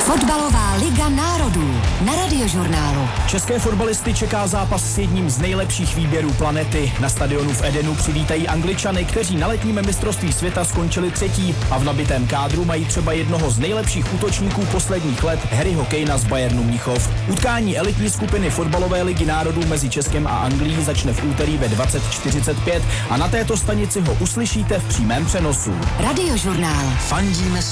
Fotbalová liga národů na Radiožurnálu. České fotbalisty čeká zápas s jedním z nejlepších výběrů planety. Na stadionu v Edenu přivítají Angličany, kteří na letním mistrovství světa skončili třetí a v nabitém kádru mají třeba jednoho z nejlepších útočníků posledních let, Harryho Kanea z Bayernu Mnichov. Utkání elitní skupiny fotbalové ligy národů mezi Českem a Anglií začne v úterý ve 20:45 a na této stanici ho uslyšíte v přímém přenosu. Radiožurnál. Fandíme